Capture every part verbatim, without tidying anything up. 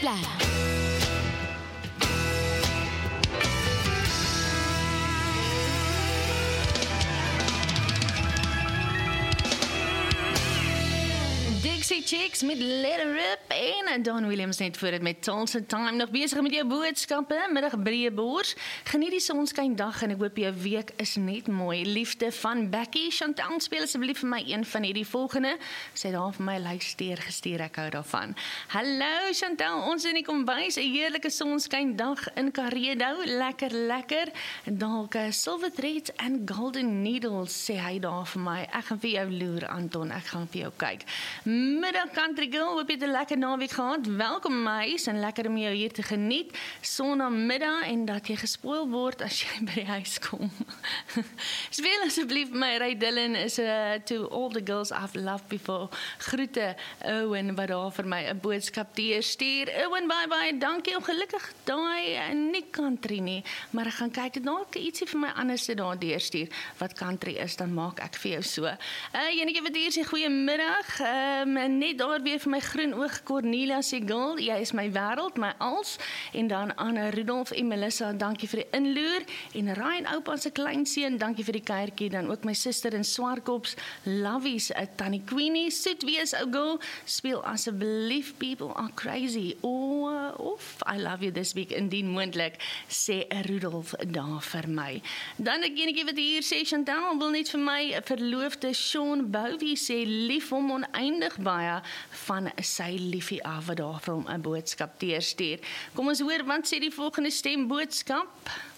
plan. Dixie Chicks met Let Her Rip en Don Williams net voor het met Tulsa Time. Nog bezig met jou boodskappe, middag breë boors. Geniet die sonskyn dag en ek hoop jou week is net mooi. Liefde van Becky. Chantal, speel asseblief vir my een van hierdie volgende. Sy het daar vir my luister gestuur, ek hou daarvan. Hallo Chantal, ons in die kombuis, 'n heerlike sonskyn dag in Karedo. Lekker, lekker. Dalk uh, Silver Threads and Golden Needles, sê hy daar vir my. Ek gaan vir jou loer, Anton, ek gaan vir jou kyk. Middag Country Girl, hoop jy het 'n lekker naweek gehad. Welkom my huis en lekker om jou hier te geniet. Sondagmiddag en dat jy gespoil word as jy by die huis kom. Speel asseblief my Ray Dillon is uh, to all the girls I've loved before. Groete Owen wat daar vir my 'n boodskap stuur. Owen, bye bye. Dankie, ongelukkig daai uh, nie country nie, maar ek gaan kyk dit dalk ietsie vir my anders daar deurstuur wat country is, dan maak ek vir jou so. Uh, Jenetjie wat hier sê goeiemiddag. Um, net daar weer vir my groen oog Cornelia sê girl, jy is my wêreld, my als. En dan Anna Rudolf en Melissa, dankie vir die inloer. En Ryan oupa se kleinseun, dankie vir die kuiertjie. Dan ook my suster in Swartkops, Lovies, uh, Tannie Queenie, soet wees ou girl, speel asseblief People Are Crazy. O, uh, of I Love You This Week, indien moontlik, sê Rudolf daar vir my. Dan ek enetjie wat hier sê, Chantal wil net vir my verloofde Sean Bowie sê, lief hom oneindig baie van sy liefie af wat daar vir hom 'n boodskap teerstuur. Kom ons hoor, wat sê die volgende stemboodskap?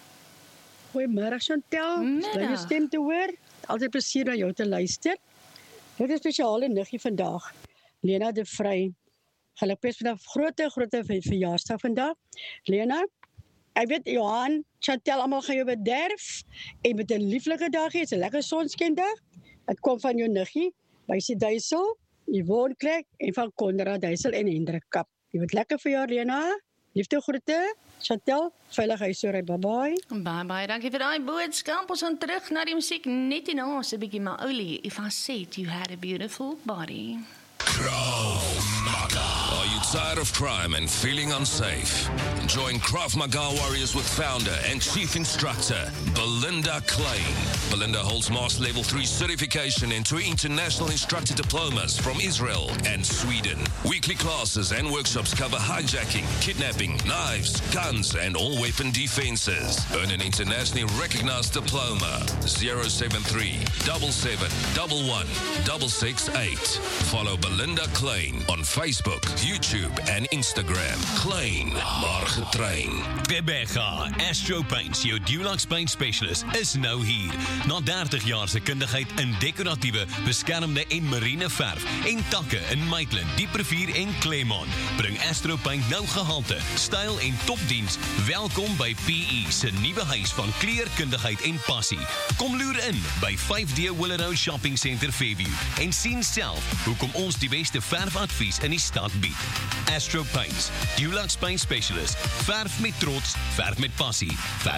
Goeiemôre Chantal, Middag. jou stem te hoor. Altyd plesier na jou te luister. Dit is 'n spesiale niggie vandag. Lena de Vrij. Gelukkig vandag groot groot verjaarsdag vandag. Lena, ek weet Johan, Chantal almal gaan jou bederf en met 'n lieflike dag hê, 'n lekker sonskendag. Dit kom van jou niggie, Wysie Duisel, Yvonne Klek en van Konrad Duisel en Hendrik Kap. Jy moet lekker vir jou Lena. Liefde groete. Chantal, veilig huis toe ry. Bye bye. Bye bye, dankie vir daai boodskap. Ons gaan terug na die musiek net hierna, so 'n bietjie maar olie. If I said you had a beautiful body. Krav Maga. Are you tired of crime and feeling unsafe? Join Krav Maga Warriors with founder and chief instructor Belinda Klein. Belinda holds Master Level three certification and two international instructor diplomas from Israel and Sweden. Weekly classes and workshops cover hijacking, kidnapping, knives, guns, and all weapon defenses. Earn an internationally recognized diploma. zero seven three, seven seven one one, six six eight. Follow Belinda Klein on Facebook, YouTube, and Instagram. Klein, maar getrain. Bebega, Astro Paints, jou Dulux Paint Specialist, is nou hier. Na dertig jaar se kundigheid in dekoratiewe, beskermde en marine verf en takke in Maitland, Dieprivier en Claremont, bring Astro Paint nou gehalte, styl en topdiens. Welkom by P E se nuwe huis van kleurkundigheid en passie. Kom loer in by vyf D Willow Shopping Center Fairview en sien self hoekom ons die beste verfadvies in die stad bied. Astro Paints, Dulux Paint Specialist, verf met trots, verf met passie, verf